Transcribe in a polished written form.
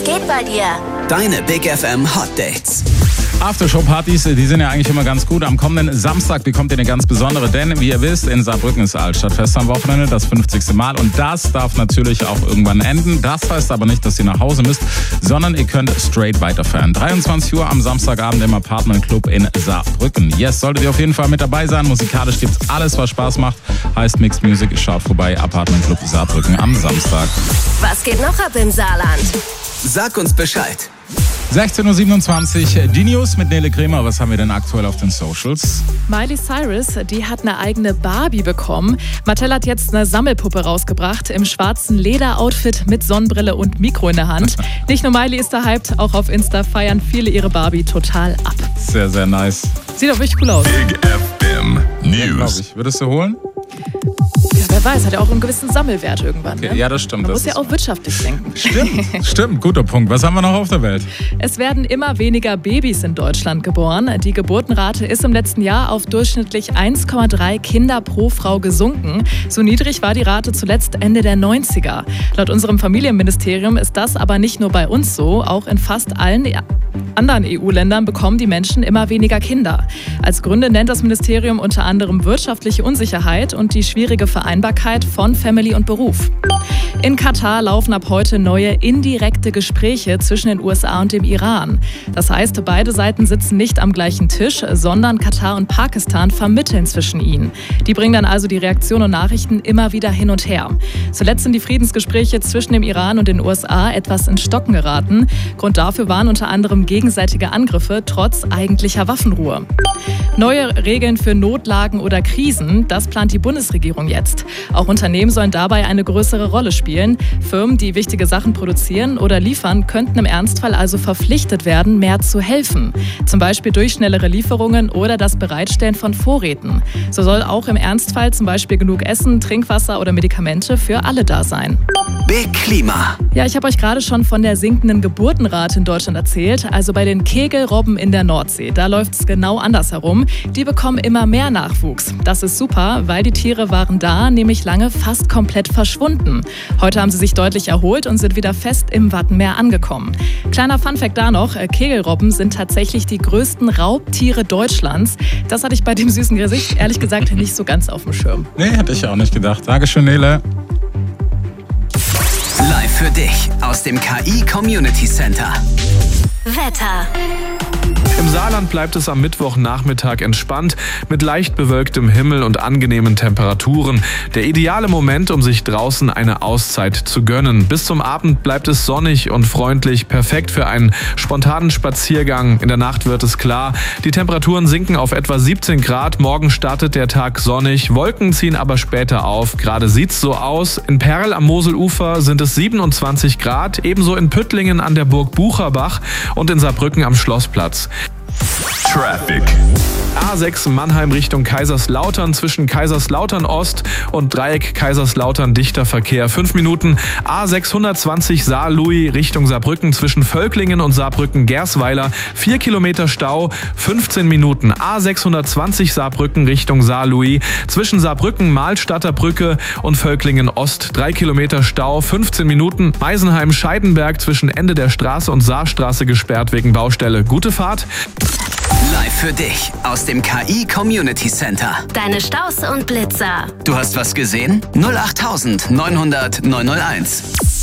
geht bei dir? Deine Big FM Hot Dates. Aftershow-Partys, die sind ja eigentlich immer ganz gut. Am kommenden Samstag bekommt ihr eine ganz besondere, denn wie ihr wisst, in Saarbrücken ist Altstadtfest am Wochenende, das 50. Mal. Und das darf natürlich auch irgendwann enden. Das heißt aber nicht, dass ihr nach Hause müsst, sondern ihr könnt straight weiterfahren. 23 Uhr am Samstagabend im Apartment Club in Saarbrücken. Yes, solltet ihr auf jeden Fall mit dabei sein. Musikalisch gibt's alles, was Spaß macht. Heißt Mixed Music, schaut vorbei, Apartment Club Saarbrücken am Samstag. Was geht noch ab im Saarland? Sag uns Bescheid. 16.27 Uhr, die News mit Nele Kremer. Was haben wir denn aktuell auf den Socials? Miley Cyrus, die hat eine eigene Barbie bekommen. Mattel hat jetzt eine Sammelpuppe rausgebracht im schwarzen Lederoutfit mit Sonnenbrille und Mikro in der Hand. Nicht nur Miley ist da hyped, auch auf Insta feiern viele ihre Barbie total ab. Sehr, sehr nice. Sieht doch richtig cool aus. Big FM News. Ja, würdest du holen? Ja, wer weiß, hat ja auch einen gewissen Sammelwert irgendwann. Okay, Ne? ja, das stimmt. Man Das muss ja auch wirtschaftlich denken. Stimmt, guter Punkt. Was haben wir noch auf der Welt? Es werden immer weniger Babys in Deutschland geboren. Die Geburtenrate ist im letzten Jahr auf durchschnittlich 1,3 Kinder pro Frau gesunken. So niedrig war die Rate zuletzt Ende der 90er. Laut unserem Familienministerium ist das aber nicht nur bei uns so. Auch in fast allen anderen EU-Ländern bekommen die Menschen immer weniger Kinder. Als Gründe nennt das Ministerium unter anderem wirtschaftliche Unsicherheit und die schwierige Vereinbarkeit von Family und Beruf. In Katar laufen ab heute neue indirekte Gespräche zwischen den USA und dem Iran. Das heißt, beide Seiten sitzen nicht am gleichen Tisch, sondern Katar und Pakistan vermitteln zwischen ihnen. Die bringen dann also die Reaktionen und Nachrichten immer wieder hin und her. Zuletzt sind die Friedensgespräche zwischen dem Iran und den USA etwas ins Stocken geraten. Grund dafür waren unter anderem gegenseitige Angriffe trotz eigentlicher Waffenruhe. Neue Regeln für Notlagen oder Krisen, das plant die Bundesregierung jetzt. Auch Unternehmen sollen dabei eine größere Rolle spielen. Firmen, die wichtige Sachen produzieren oder liefern, könnten im Ernstfall also verpflichtet werden, mehr zu helfen. Zum Beispiel durch schnellere Lieferungen oder das Bereitstellen von Vorräten. So soll auch im Ernstfall zum Beispiel genug Essen, Trinkwasser oder Medikamente für alle da sein. Big Klima. Ja, ich habe euch gerade schon von der sinkenden Geburtenrate in Deutschland erzählt. Also bei den Kegelrobben in der Nordsee. Da läuft es genau andersherum. Die bekommen immer mehr Nachwuchs. Das ist super, weil die Tiere waren da nämlich lange fast komplett verschwunden. Heute haben sie sich deutlich erholt und sind wieder fest im Wattenmeer angekommen. Kleiner Funfact da noch, Kegelrobben sind tatsächlich die größten Raubtiere Deutschlands. Das hatte ich bei dem süßen Gesicht ehrlich gesagt nicht so ganz auf dem Schirm. Nee, hätte ich auch nicht gedacht. Dankeschön, Nele. Live für dich aus dem KI Community Center. Wetter. Im Saarland bleibt es am Mittwochnachmittag entspannt, mit leicht bewölktem Himmel und angenehmen Temperaturen. Der ideale Moment, um sich draußen eine Auszeit zu gönnen. Bis zum Abend bleibt es sonnig und freundlich, perfekt für einen spontanen Spaziergang. In der Nacht wird es klar. Die Temperaturen sinken auf etwa 17 Grad. Morgen startet der Tag sonnig. Wolken ziehen aber später auf. Gerade sieht's so aus. In Perl am Moselufer sind es 27 Grad. Ebenso in Püttlingen an der Burg Bucherbach und in Saarbrücken am Schlossplatz. Traffic. A6 Mannheim Richtung Kaiserslautern zwischen Kaiserslautern Ost und Dreieck Kaiserslautern dichter Verkehr 5 Minuten. A620 Saarlouis Richtung Saarbrücken zwischen Völklingen und Saarbrücken-Gersweiler 4 Kilometer Stau 15 Minuten. A620 Saarbrücken Richtung Saarlouis zwischen Saarbrücken-Mahlstadter Brücke und Völklingen Ost 3 Kilometer Stau 15 Minuten. Meisenheim-Scheidenberg zwischen Ende der Straße und Saarstraße gesperrt wegen Baustelle. Gute Fahrt. Live für dich aus dem KI Community Center. Deine Staus und Blitzer. Du hast was gesehen? 08900 901.